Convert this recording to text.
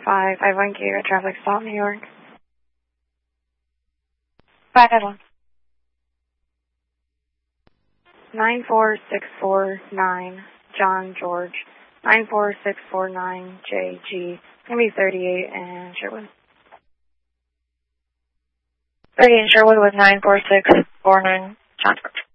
551 Gator traffic stop, New York. 551. 94649 John George. 94649 JG. Gonna be 38 and Sherwood. 38 in Sherwood with 94649 John George.